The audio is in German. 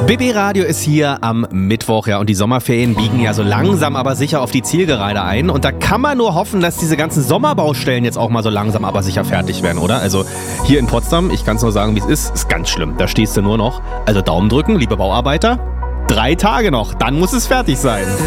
BB Radio ist hier am Mittwoch, ja, und die Sommerferien biegen ja so langsam aber sicher auf die Zielgerade ein. Und da kann man nur hoffen, dass diese ganzen Sommerbaustellen jetzt auch mal so langsam aber sicher fertig werden, oder? Also hier in Potsdam, ich kann es nur sagen, wie es ist ganz schlimm. Da stehst du nur noch. Also Daumen drücken, liebe Bauarbeiter. 3 Tage noch, dann muss es fertig sein.